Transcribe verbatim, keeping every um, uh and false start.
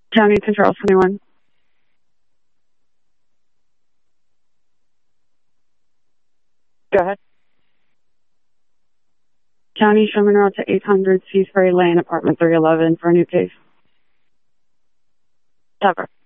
County Control twenty-one. Go ahead. County Sherman Road to eight hundred Seasbury Lane, apartment three eleven for a new case. Cover.